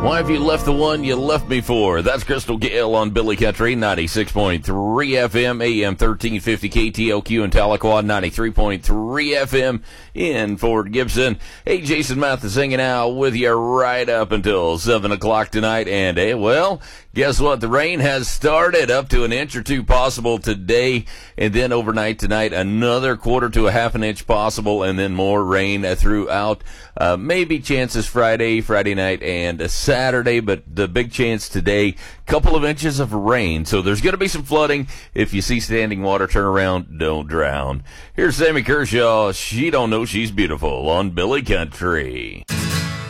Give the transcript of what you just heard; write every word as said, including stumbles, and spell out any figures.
Why have you left the one you left me for? That's Crystal Gale on Billy Country, ninety-six point three F M, A M thirteen fifty K T L Q in Tahlequah, ninety-three point three F M in Fort Gibson. Hey, Jason Mathis hanging out with you right up until seven o'clock tonight. And, hey, well, guess what? The rain has started, up to an inch or two possible today. And then overnight tonight, another quarter to a half an inch possible, and then more rain throughout. Uh, maybe chances Friday, Friday night, and Saturday, but the big chance today, couple of inches of rain. So there's going to be some flooding. If you see standing water, turn around, don't drown. Here's Sammy Kershaw. She don't know she's beautiful on Billy Country.